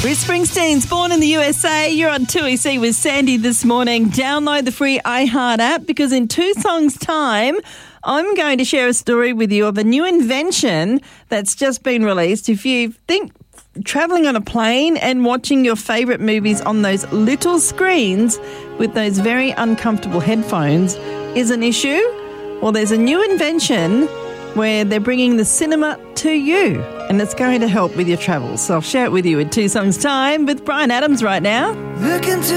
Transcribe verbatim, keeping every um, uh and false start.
Bruce Springsteen's Born in the U S A. You're on two E C with Sandy this morning. Download the free iHeart app because in two songs' time, I'm going to share a story with you of a new invention that's just been released. If you think travelling on a plane and watching your favourite movies on those little screens with those very uncomfortable headphones is an issue, well, there's a new invention where they're bringing the cinema to you, and it's going to help with your travels. So I'll share it with you in two songs' time with Brian Adams right now. Look into